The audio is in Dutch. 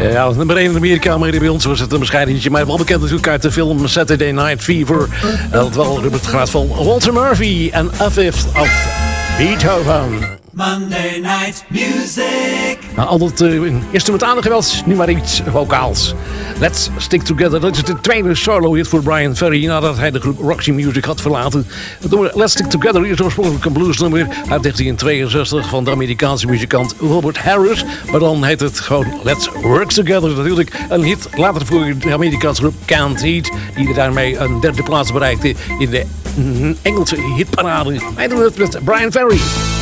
Ja, nummer 1 in Amerika, maar bij ons was het een bescheidenetje. Maar wel bekend natuurlijk uit de film Saturday Night Fever. Dat wel het gaat van Walter Murphy en A Fifth of Beethoven. Monday Night Music. Nou, altijd instrumentale geweld, nu maar iets vocaals. Let's Stick Together, dat is de tweede solo-hit voor Bryan Ferry nadat hij de groep Roxy Music had verlaten. Het nummer Let's Stick Together is oorspronkelijk een bluesnummer uit 1962 van de Amerikaanse muzikant Robert Harris. Maar dan heet het gewoon Let's Work Together. Natuurlijk een hit later voor de Amerikaanse groep Can't Heat, die daarmee een derde plaats bereikte in de Engelse hitparade. Wij doen het met Bryan Ferry.